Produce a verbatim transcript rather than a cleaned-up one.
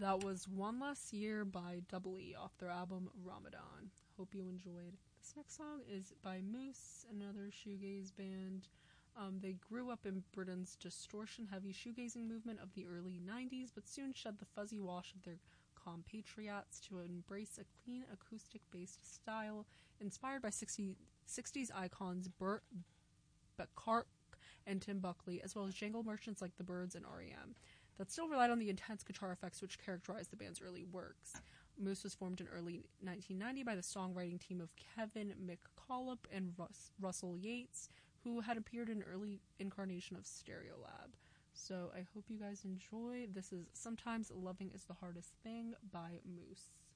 That was One Last Year by Double E off their album Ramadan. Hope you enjoyed. This next song is by Moose, another shoegaze band. Um, they grew up in Britain's distortion-heavy shoegazing movement of the early nineties, but soon shed the fuzzy wash of their compatriots to embrace a clean acoustic-based style inspired by sixties icons Burt Bacharach and Tim Buckley, as well as jangle merchants like the Byrds and R E M, that still relied on the intense guitar effects which characterized the band's early works. Moose was formed in early nineteen ninety by the songwriting team of Kevin McCollop and Russ- Russell Yates, who had appeared in an early incarnation of Stereolab. So I hope you guys enjoy. This is Sometimes Loving is the Hardest Thing by Moose.